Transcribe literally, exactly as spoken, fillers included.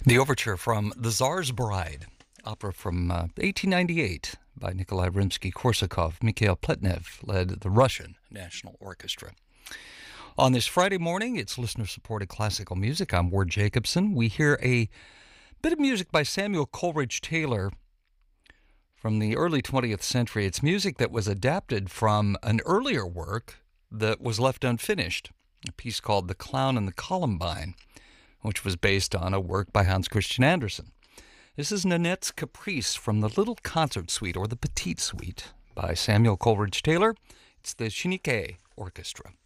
The overture from The Tsar's Bride, opera from uh, eighteen ninety-eight by Nikolai Rimsky-Korsakov. Mikhail Pletnev led the Russian National Orchestra. On this Friday morning, it's listener-supported classical music. I'm Ward Jacobson. We hear a bit of music by Samuel Coleridge Taylor from the early twentieth century. It's music that was adapted from an earlier work that was left unfinished, a piece called The Clown and the Columbine, which was based on a work by Hans Christian Andersen. This is Nanette's Caprice from the Little Concert Suite, or the Petite Suite, by Samuel Coleridge Taylor. It's the Chiniquet Orchestra.